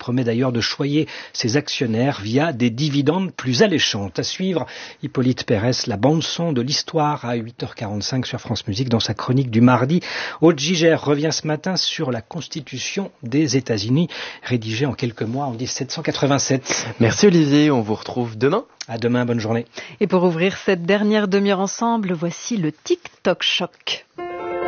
promet d'ailleurs de choyer ses actionnaires via des dividendes plus alléchantes. À suivre, Hippolyte Pérès, la bande-son de l'histoire à 8h45 sur France Musique dans sa chronique du mardi. Aude Giguère revient ce matin sur la Constitution des États-Unis, rédigée en quelques mois en 1787. Merci Olivier, on vous retrouve demain. À demain, bonne journée. Et pour ouvrir cette dernière demi-heure ensemble, voici le TikTok Choc.